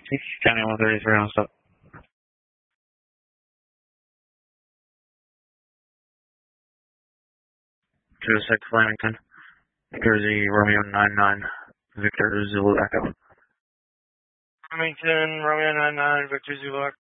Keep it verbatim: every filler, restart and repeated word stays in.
County one thirty-three on stop. two six Flemington. Jersey, Romeo nine nine. Victor Zulu Echo. Flemington, Romeo nine nine, Victor Zulu Echo.